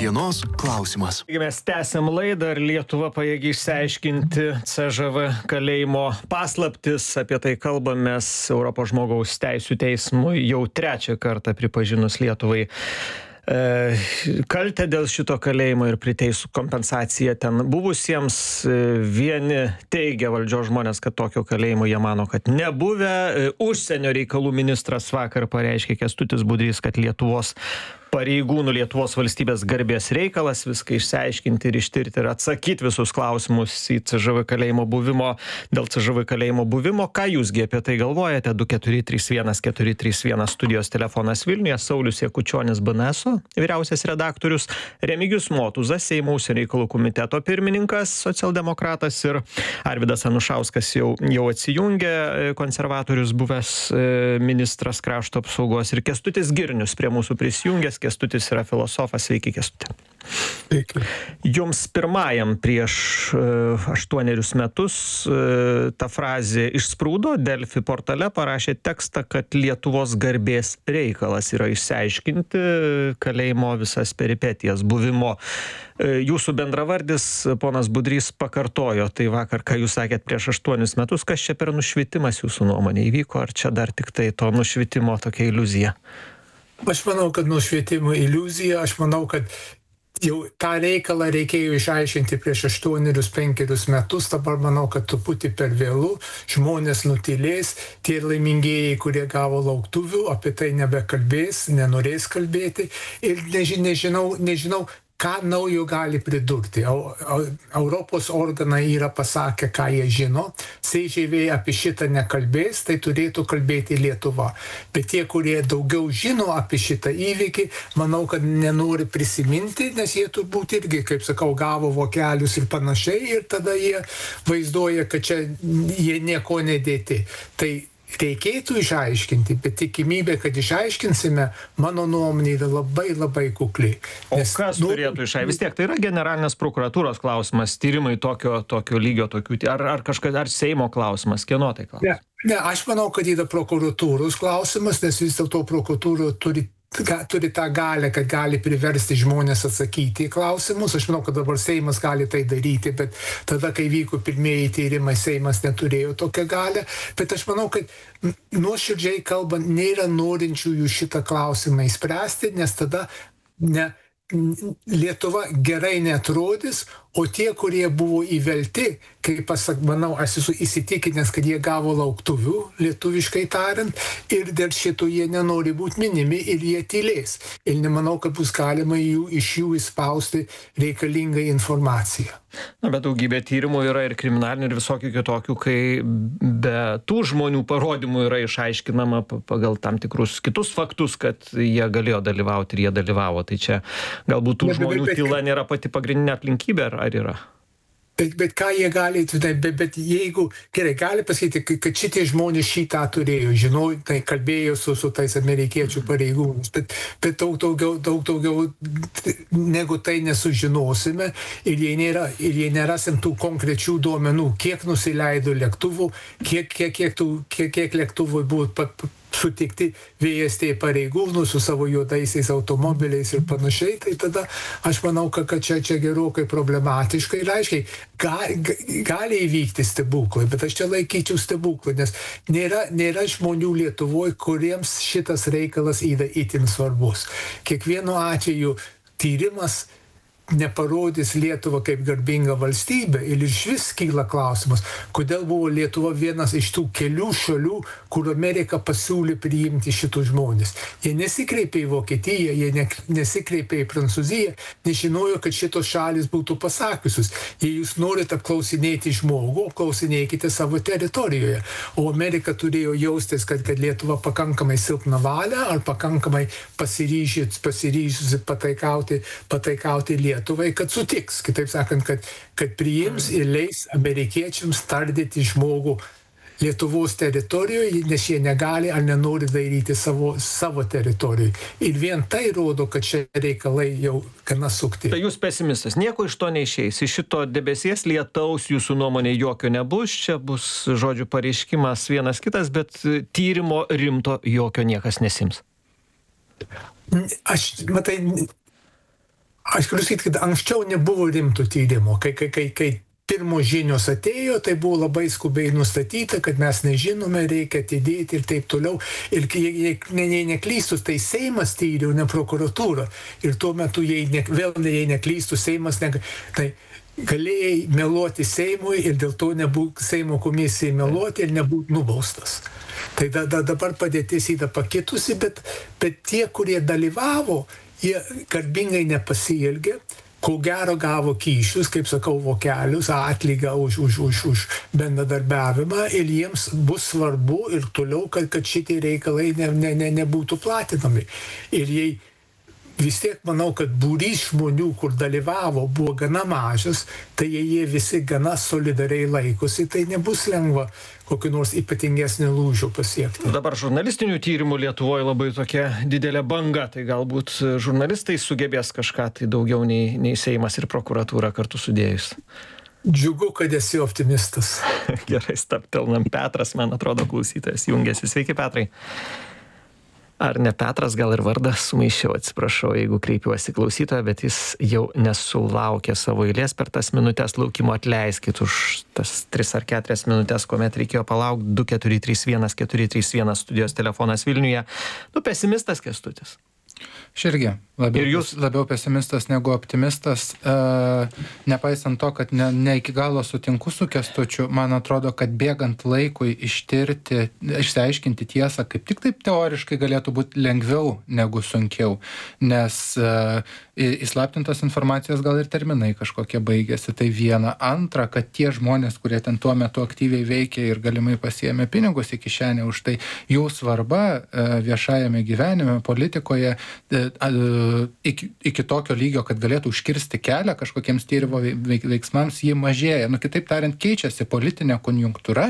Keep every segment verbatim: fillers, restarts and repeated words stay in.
Dienos klausimas. Mes tęsiam laidą, ar Lietuva pajėgi išsiaiškinti C Ž V kalėjimo paslaptis. Apie tai kalbamės Europos žmogaus teisių teismui jau trečią kartą pripažinus Lietuvai kaltę dėl šito kalėjimo ir priteisų kompensaciją ten buvusiems. Vieni teigia valdžios žmonės, kad tokio kalėjimo jie mano, kad nebuvę. Užsienio reikalų ministras vakar pareiškė, Kęstutis Budrys, kad Lietuvos pareigūnų, Lietuvos valstybės garbės reikalas viską išsiaiškinti ir ištirti ir atsakyti visus klausimus į C Ž V kalėjimo buvimo, dėl C Ž V kalėjimo buvimo. Ką jūsgi apie tai galvojate? du keturi trys vienas keturi trys vienas studijos telefonas Vilniuje, Saulius Jakučionis B N S O vyriausias redaktorius, Remigijus Motuzas, Seimo užsienio reikalų komiteto pirmininkas, socialdemokratas, ir Arvydas Anušauskas jau, jau atsijungė, konservatorius buvęs ministras krašto apsaugos, ir Kęstutis Girnius prie mūsų prisijungęs. Kęstutis yra filosofas. Sveiki, Kęstuti. Sveiki. Jums pirmajam prieš uh, aštuonerius metus uh, ta frazė išsprūdo. Delfi portale parašė tekstą, kad Lietuvos garbės reikalas yra išsiaiškinti kalėjimo visas peripetijas buvimo. Uh, jūsų bendravardis, ponas Budrys, pakartojo tai vakar, ką jūs sakėt prieš aštuonis metus. Kas čia per nušvitimas jūsų nuomonė įvyko? Ar čia dar tik tai to nušvitimo tokia iliuzija? Aš manau, kad nušvietimo iliuzija, aš manau, kad jau tą reikalą reikėjo išaiškinti prieš aštuonerius, penkerius metus, dabar manau, kad truputį per vėlų, žmonės nutylės, tie laimingieji, kurie gavo lauktuvių, apie tai nebekalbės, nenorės kalbėti ir neži, nežinau, nežinau, ką naujo gali pridurti. Europos organai yra pasakę, ką jie žino. C Ž V apie šitą nekalbės, tai turėtų kalbėti Lietuva. Bet tie, kurie daugiau žino apie šitą įvykį, manau, kad nenori prisiminti, nes jie turbūt irgi, kaip sakau, gavo vokelius ir panašiai, ir tada jie vaizduoja, kad čia jie nieko nedėti. Tai reikėtų išaiškinti, bet tikimybė, kad išaiškinsime, mano nuomonė yra labai labai kukli. Nes, o kas nu, turėtų išaiškinti? Vis tiek tai yra generalinės prokuratūros klausimas, tyrimai tokio, tokio lygio, tokių, ar, ar kažkas, ar Seimo klausimas, kieno tai klausimas? Ne, ne, aš manau, kad yra prokuratūros klausimas, nes vis dėlto prokuratūra turi turi tą galę, kad gali priversti žmonės atsakyti į klausimus. Aš manau, kad dabar Seimas gali tai daryti, bet tada, kai vyko pirmieji tyrimai, Seimas neturėjo tokią galę. Bet aš manau, kad nuoširdžiai kalbant, nėra norinčiųjų šitą klausimą įspręsti, nes tada ne, Lietuva gerai neatrodys, o tie, kurie buvo įvelti, kaip pasak, manau, aš esu įsitikinęs, kad jie gavo lauktuvių, lietuviškai tariant, ir dėl šito jie nenori būti minimi ir jie tylės. Ir nemanau, kad bus galima jų, iš jų įspausti reikalingą informaciją. Na, bet daugybė tyrimų yra ir kriminalinių, ir visokių kitokių, kai be tų žmonių parodymų yra išaiškinama pagal tam tikrus kitus faktus, kad jie galėjo dalyvauti ir jie dalyvavo. Tai čia galbūt tų žmonių tyla nėra pati pagrindinė aplinkybė, ar, ar yra? Bet, bet ką jie gali, bet, bet jeigu, gerai, gali pasakyti, kad šitie žmonės šitą turėjo, žinau, tai kalbėjo su, su tais amerikiečių pareigūnais, bet, bet daug daugiau, daug daugiau negu tai nesužinosime ir jei, nėra, ir jei nerasim tų konkrečių duomenų, kiek nusileido lėktuvų, kiek, kiek, kiek, tų, kiek, kiek lėktuvų buvo pa, pa, sutikti V S T pareigūnų su savo juodaisiais automobiliais ir panašiai, tai tada aš manau, kad čia, čia gerokai problematiškai ir aiškiai gali, gali įvykti stebuklai, bet aš čia laikyčiau stebuklai, nes nėra, nėra žmonių Lietuvoje, kuriems šitas reikalas yra itin svarbus. Kiekvienu atveju tyrimas neparodys Lietuvą kaip garbingą valstybę ir iš vis kyla klausimas, kodėl buvo Lietuva vienas iš tų kelių šalių, kur Amerika pasiūlė priimti šitus žmonės. Jie nesikreipė į Vokietiją, jie ne, nesikreipė į Prancūziją, nežinojo, kad šitos šalis būtų pasakiusius. Jei jūs norite apklausinėti žmogų, apklausinėkite savo teritorijoje. O Amerika turėjo jaustis, kad, kad Lietuva pakankamai silpna valia ar pakankamai pasiryžusi pataikauti, pataikauti Lietuvą. Lietuvai, kad sutiks, kitaip sakant, kad, kad priims ir leis amerikiečiams tardyti žmogų Lietuvos teritorijoje, nes jie negali ar nenori daryti savo, savo teritorijoje. Ir vien tai rodo, kad šie reikalai jau gana sukti. Tai jūs pesimistas, nieko iš to neišeis. Iš šito debesies lietaus jūsų nuomonė jokio nebus, čia bus žodžių pareiškimas vienas kitas, bet tyrimo rimto jokio niekas nesims. Aš, matai, Aš galiu sakyti, kad anksčiau nebuvo rimtų tyrimo. Kai, kai, kai, kai pirmos žinios atėjo, tai buvo labai skubiai nustatyta, kad mes nežinome, reikia atidėti ir taip toliau. Ir jei ne, ne, neklystus, tai Seimas tyrė, ne prokuratūra. Ir tuo metu, jei ne, vėl jei neklystus, Seimas, ne, tai galėjai meluoti Seimui ir dėl to nebūtų Seimo komisijai meluoti ir nebūtų nubaustas. Tai da, da, dabar padėtis yra pakitusi, bet, bet tie, kurie dalyvavo, jie garbingai nepasielgė, ko gero gavo kyšius, kaip sakau, vokelius, atlygą už, už, už, už bendradarbiavimą ir jiems bus svarbu ir toliau, kad, kad šitie reikalai ne, ne, ne, nebūtų platinami. Ir jei vis tiek manau, kad būrys žmonių, kur dalyvavo, buvo gana mažas, tai jei jie visi gana solidariai laikosi, tai nebus lengva kokį nors ypatingesnį lūžio pasiekti. Dabar žurnalistinių tyrimų Lietuvoje labai tokia didelė banga, tai galbūt žurnalistai sugebės kažką tai daugiau nei, nei Seimas ir prokuratūra kartu sudėjus. Džiugu, kad esi optimistas. Gerai, stabtelnam. Petras, man atrodo, klausytojas jungiasi. Sveiki, Petrai. Ar ne Petras, gal ir vardą sumaišiau, atsiprašau, jeigu kreipiuosi klausytoją, bet jis jau nesulaukė savo eilės per tas minutės laukimo, atleiskit už tas tris ar keturias minutės, kuomet reikėjo palaukti. Du keturi trys vienas keturi trys vienas studijos telefonas Vilniuje. Nu, pesimistas Kęstutis. Aš irgi labiau, ir jūs labiau pesimistas negu optimistas. E, nepaisant to, kad ne, ne iki galo sutinku su Kęstučiu, man atrodo, kad bėgant laikui ištirti, išsiaiškinti tiesą, kaip tik taip teoriškai galėtų būti lengviau negu sunkiau. Nes e, įslaptintos informacijos gal ir terminai kažkokie baigėsi. Tai viena. Antra, kad tie žmonės, kurie ten tuo metu aktyviai veikia ir galimai pasiėmė pinigus į kišenę, už tai jų svarba e, viešajame gyvenime, politikoje, Iki, iki tokio lygio, kad galėtų užkirsti kelią kažkokiems tyrimo veiksmams, jį mažėja. Nu, kitaip tariant, keičiasi politinė konjunktūra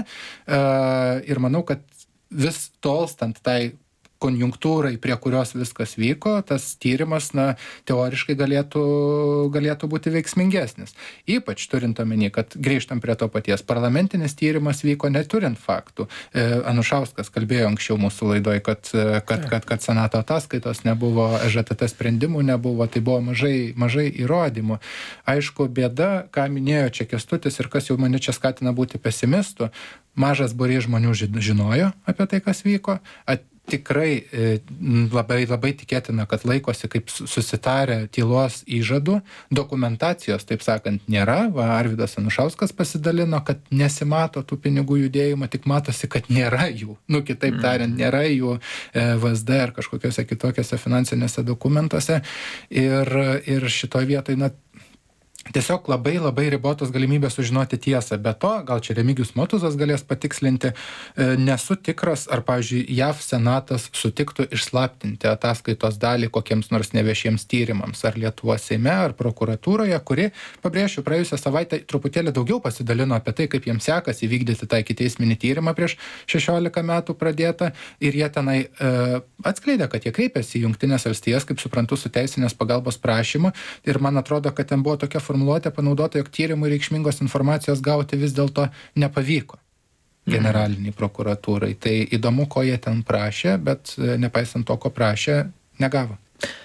ir manau, kad vis tolstant tai konjunktūrai, prie kurios viskas vyko, tas tyrimas, na, teoriškai galėtų, galėtų būti veiksmingesnis. Ypač turint omeny, kad grįžtam prie to paties. Parlamentinis tyrimas vyko neturint faktų. E, Anušauskas kalbėjo anksčiau mūsų laidoj, kad, kad, kad, kad Senato ataskaitos nebuvo, E Ž T T sprendimų nebuvo, tai buvo mažai, mažai įrodymų. Aišku, bėda, ką minėjo čia Kęstutis ir kas jau mane čia skatina būti pesimistu, mažas būrys žmonių žinojo apie tai, kas vyko. At, Tikrai labai, labai tikėtina, kad laikosi kaip susitarę tylos įžadų. Dokumentacijos, taip sakant, nėra. Va, Arvydas Anušauskas pasidalino, kad nesimato tų pinigų judėjimo, tik matosi, kad nėra jų. Nu, kitaip tariant, nėra jų V S D ar kažkokiuose kitokiuose finansinėse dokumentuose. Ir, ir šitoj vietoj, na, tiesiog labai labai ribotos galimybės sužinoti tiesą. Be to, gal čia Remigijus Motuzas galės patikslinti, nesu tikras, ar, pavyzdžiui, J A V senatas sutiktų išslaptinti ataskaitos dalį kokiems nors neviešiems tyrimams, ar Lietuvos Seime, ar prokuratūroje, kuri, pabrėšiu, praėjusią savaitę truputėlį daugiau pasidalino apie tai, kaip jiems sekasi vykdyti tą ikiteisminį tyrimą prieš šešiolika metų pradėtą, ir jie tenai e, atskleidė, kad jie kreipėsi į Jungtines Valstijas, kaip suprantu, su teisinės pagalbos prašymu, ir man atrodo, kad ten buvo tokia formuluotė panaudota, jog tyrimui reikšmingos informacijos gauti vis dėlto nepavyko generaliniai prokuratūrai. Tai įdomu, ko jie ten prašė, bet nepaisant to, ko prašė, negavo.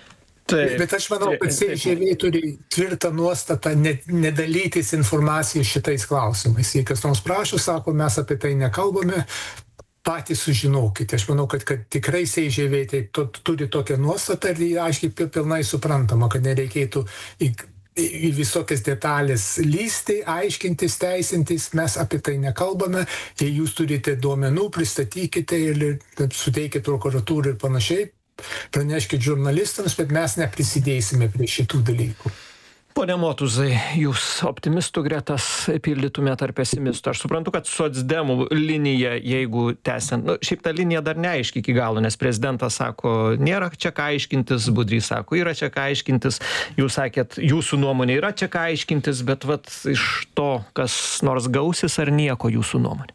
Taip, bet aš manau, kad C Ž V turi tvirtą nuostatą nedalytis informaciją šitais klausimais. Jei kas nors prašo, sako, mes apie tai nekalbame, patys sužinokite. Aš manau, kad, kad tikrai C Ž V tai to, turi tokią nuostatą ir aiškiai pilnai suprantama, kad nereikėtų į į visokias detalės lysti, aiškintis, teisintis, mes apie tai nekalbame. Jei jūs turite duomenų, pristatykite ir suteikite prokuratūrai ir panašiai, praneškite žurnalistams, bet mes neprisidėsime prie šitų dalykų. Pone Motuzai, jūs optimistų gretas pildytumėt ar pesimistų? Aš suprantu, kad socdemų linija, jeigu tęsiant, nu, šiaip ta linija dar neaiški iki galo, nes prezidentas sako, nėra čia ką aiškintis, Budrys sako, yra čia ką aiškintis, jūs sakėt, jūsų nuomonė yra čia ką aiškintis, bet vat iš to, kas nors gausis ar nieko jūsų nuomonė?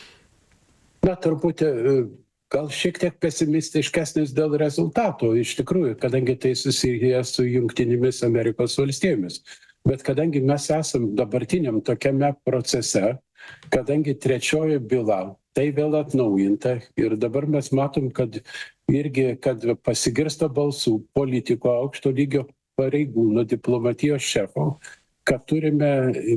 Na, truputį gal šiek tiek pesimistiškesnis dėl rezultatų, iš tikrųjų, kadangi tai susiję su Jungtinėmis Amerikos valstijomis. Bet kadangi mes esam dabartiniam tokiame procese, kadangi trečioji byla, tai vėl atnaujinta ir dabar mes matom, kad irgi, kad pasigirsta balsų politiko aukšto lygio pareigūno, diplomatijos šefo, kad turime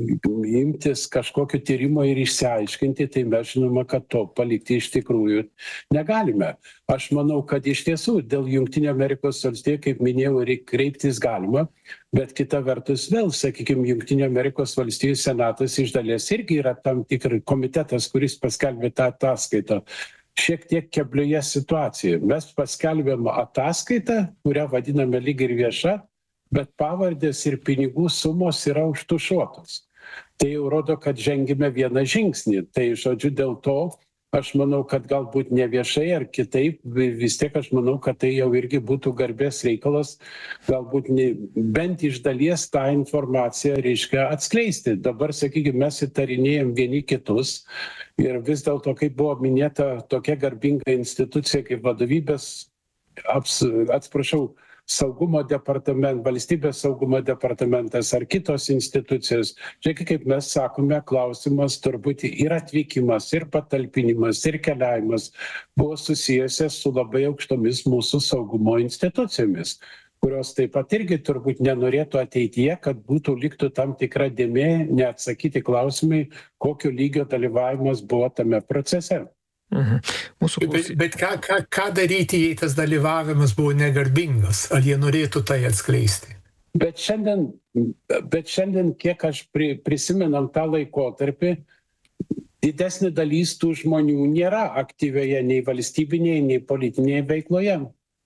imtis kažkokio tyrimo ir išsiaiškinti, tai mes žinoma, kad to palikti iš tikrųjų negalime. Aš manau, kad iš tiesų dėl Jungtinių Amerikos valstijų, kaip minėjau, reikia kreiptis galima, bet kita vertus vėl, sakykime, Jungtinių Amerikos valstijų senatas iš dalies irgi yra tam tikras komitetas, kuris paskelbė tą ataskaitą. Šiek tiek keblioje situacijoje. Mes paskelbėm ataskaitą, kurią vadiname lyg ir vieša, bet pavardės ir pinigų sumos yra užtušuotos. Tai jau rodo, kad žengime vieną žingsnį. Tai, žodžiu, dėl to aš manau, kad galbūt ne viešai ar kitaip, vis tiek aš manau, kad tai jau irgi būtų garbės reikalas, galbūt ne, bent iš dalies tą informaciją reiškia atskleisti. Dabar, sakykime, mes įtarinėjom vieni kitus ir vis dėlto, kaip buvo minėta, tokia garbinga institucija kaip vadovybės, aps, atsiprašau, saugumo departamentas, valstybės saugumo departamentas ar kitos institucijos. Žiūrėkit, kaip mes sakome, klausimas turbūt ir atvykimas, ir patalpinimas, ir keliavimas buvo susijusias su labai aukštomis mūsų saugumo institucijomis, kurios taip pat irgi turbūt nenorėtų ateityje, kad būtų liktų tam tikra dėmė, neatsakyti klausimai, kokio lygio dalyvavimas buvo tame procese. Mhm. Mūsų Bet, bet ką, ką, ką daryti, jei tas dalyvavimas buvo negarbingas? Ar jie norėtų tai atskleisti? Bet šiandien, bet šiandien kiek aš pri, prisimenam tą laikotarpį, didesnė dalis tų žmonių nėra aktyvioje nei valstybinėje, nei politinėje veikloje.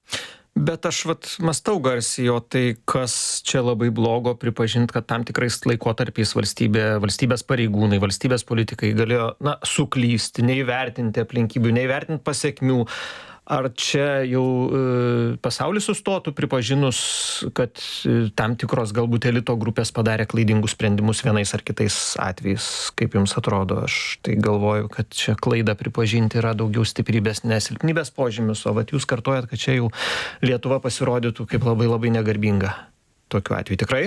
Bet aš vat mąstau garsiai, o tai kas čia labai blogo pripažint, kad tam tikrais laikotarpiais valstybė, valstybės pareigūnai, valstybės politikai galėjo, na, suklysti, neįvertinti aplinkybių, neįvertinti pasekmių. Ar čia jau e, pasaulis sustotų pripažinus, kad e, tam tikros galbūt elito grupės padarė klaidingus sprendimus vienais ar kitais atvejais? Kaip jums atrodo? Aš tai galvoju, kad čia klaidą pripažinti yra daugiau stiprybės, ne silpnybės požymis, o vat jūs kartojat, kad čia jau Lietuva pasirodytų kaip labai labai negarbinga tokiu atveju. Tikrai?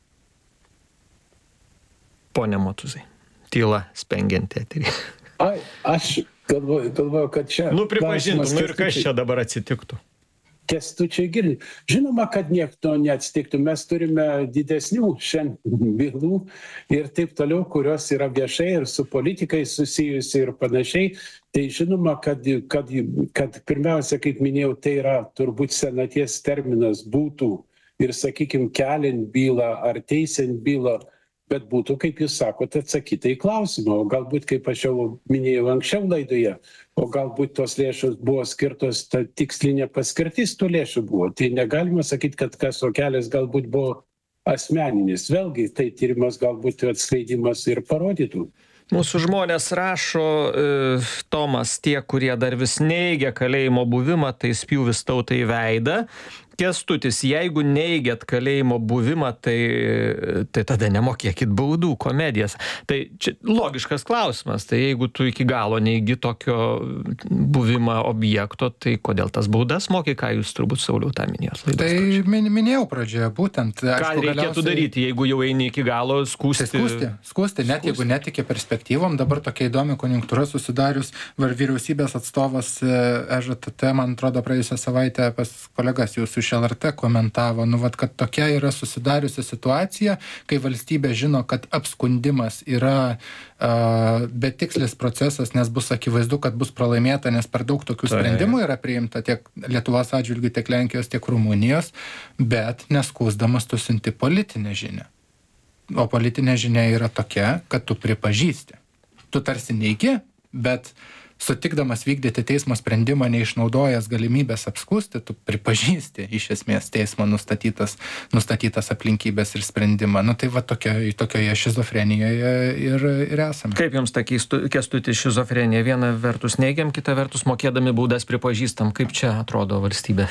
Pone Motuzai, tyla spengianti eterį. Ai, aš galvoju, galvoju, kad čia... Nu, pripažintum, nu ir kas čia dabar atsitiktų? Kęstučiui girdi. Žinoma, kad nieko neatsitiktų. Mes turime didesnių šiandien bylų ir taip toliau, kurios yra viešai ir su politikai susijusi ir panašiai. Tai žinoma, kad, kad, kad pirmiausia, kaip minėjau, tai yra turbūt senaties terminas būtų ir, sakykime, keliant bylą ar teisiant bylą, bet būtų, kaip jūs sakote, atsakyti į klausimą. O galbūt, kaip aš jau minėjau anksčiau laidoje, o galbūt tos lėšos buvo skirtos, ta tikslinė paskirtis tų lėšų buvo. Tai negalima sakyti, kad kas o kelias galbūt buvo asmeninis. Vėlgi, tai tyrimas galbūt atskleidimas ir parodytų. Mūsų žmonės rašo, e, Tomas, tie, kurie dar vis neigia kalėjimo buvimą, tai spjūvis tautai į veidą. Kęstutis, jeigu neigiat kalėjimo buvimą, tai, tai tada nemokėkit baudų, komedijas. Tai čia logiškas klausimas. Tai jeigu tu iki galo neigi tokio buvimą objekto, tai kodėl tas baudas moki, ką jūs turbūt Sauliau tą minėjot? Tai min, minėjau pradžioje, būtent. Ką aišku, reikėtų galiausiai daryti, jeigu jau eini iki galo skūsti? Tai skūsti, skūsti, net skūsti. Jeigu netiki perspektyvom, dabar tokia įdomi konjunktūra susidarius, var vyriausybės atstovas E Ž T T, man atrodo, praėjusią savaitę pas kolegas jūsų iš L R T komentavo, nu, vat, kad tokia yra susidariusi situacija, kai valstybė žino, kad apskundimas yra uh, betikslis procesas, nes bus akivaizdu, kad bus pralaimėta, nes per daug tokių sprendimų yra priimta tiek Lietuvos atžvilgių, tiek Lenkijos, tiek Rumunijos, bet neskūsdamas tu siunti politinę žinią. O politinė žinia yra tokia, kad tu pripažįsti. Tu tarsi neigi, bet sutikdamas vykdyti teismo sprendimą, neišnaudojęs galimybės apskūsti, tu pripažįsti iš esmės teismo nustatytas, nustatytas aplinkybės ir sprendimą. Nu tai va tokio, tokioje šizofrenijoje ir, ir esame. Kaip jums ta Kęstuti šizofrenija? Viena vertus neigiam, kita vertus mokėdami baudas pripažįstam. Kaip čia atrodo valstybė?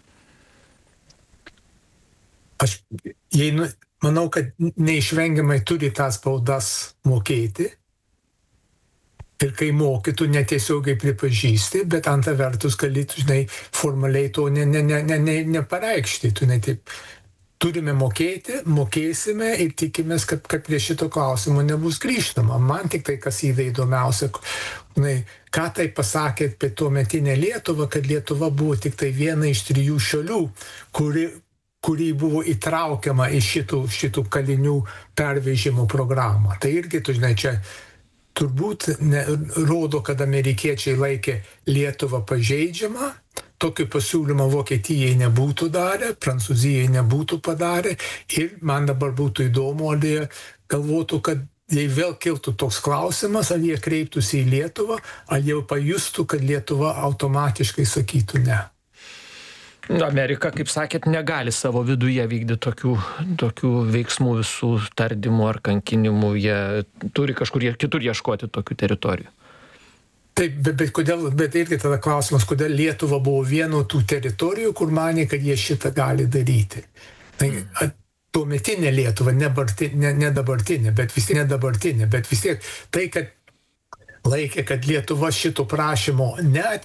Aš jei, manau, kad neišvengiamai turi tas baudas mokėti. Ir kai moki, tu netiesiogiai pripažįsti, bet antra vertus gali, žinai, formaliai to ne, ne, ne, ne, ne, nepareikšti. Tu ne taip, turime mokėti, mokėsime ir tikimės, kad, kad prie šito klausimo nebus grįžtama. Man tik tai, kas yra įdomiausia, žinai, ką tai pasakė apie tuometinę Lietuvą, kad Lietuva buvo tik tai viena iš trijų šalių, kuri kuri buvo įtraukiama į šitų, šitų kalinių pervežimo programą. Tai irgi, tu žinai, čia turbūt ne, rodo, kad amerikiečiai laikė Lietuvą pažeidžiamą. Tokio pasiūlymo Vokietijai nebūtų darę, Prancūzijai nebūtų padarę. Ir man dabar būtų įdomu, ar jie galvotų, kad jei vėl kiltų toks klausimas, ar jie kreiptųsi į Lietuvą, ar jau pajustų, kad Lietuva automatiškai sakytų ne. Amerika, kaip sakėt, negali savo viduje vykdyti tokių, tokių veiksmų, visų tardymų ar kankinimų. Jie turi kažkur kitur ieškoti tokių teritorijų. Taip, bet, bet, kodėl, bet irgi tada klausimas, kodėl Lietuva buvo vieno tų teritorijų, kur manė, kad jie šitą gali daryti. Tai, mm. Tuometinė Lietuva, ne, barti, ne, ne dabartinė, bet vis tiek ne dabartinė, bet vis tiek tai, kad laikė, kad Lietuva šito prašymo net